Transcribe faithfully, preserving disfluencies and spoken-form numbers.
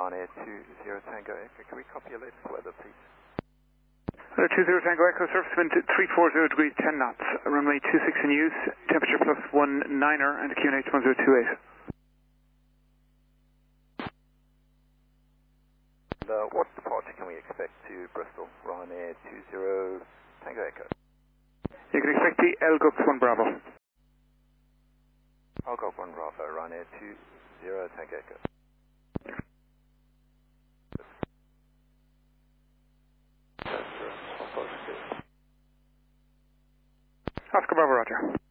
Ryanair two zero Tango Echo. Can we copy your latest weather, please? Uh, two zero Tango Echo, surface wind three forty degrees, ten knots, runway two six in use, temperature plus one niner, and Q N H one zero two eight. And, uh, what departure can we expect to Bristol? Ryanair two zero Tango Echo. You can expect the L G U X one Bravo. I'll go one Bravo, Ryanair two zero Tango Echo. Oscar Bravo, Roger.